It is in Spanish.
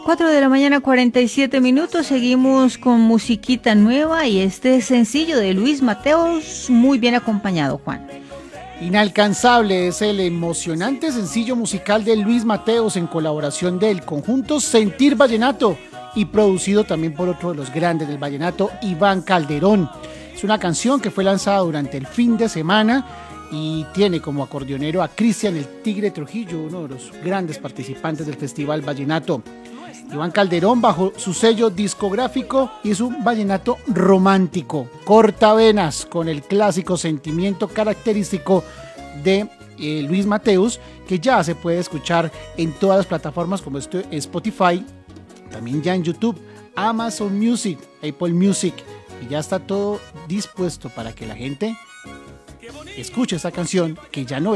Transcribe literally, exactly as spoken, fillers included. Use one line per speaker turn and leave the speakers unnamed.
cuatro de la mañana, cuarenta y siete minutos. Seguimos con musiquita nueva y este sencillo de Luis Mateos, muy bien acompañado, Juan.
Inalcanzable es el emocionante sencillo musical de Luis Mateos en colaboración del conjunto Sentir Vallenato y producido también por otro de los grandes del vallenato, Iván Calderón. Es una canción que fue lanzada durante el fin de semana y tiene como acordeonero a Cristian el Tigre Trujillo, uno de los grandes participantes del Festival Vallenato. Iván Calderón, bajo su sello discográfico, hizo un vallenato romántico, cortavenas, con el clásico sentimiento característico de eh, Luis Mateos, que ya se puede escuchar en todas las plataformas como Spotify, también ya en YouTube, Amazon Music, Apple Music, y ya está todo dispuesto para que la gente escuche esta canción que ya no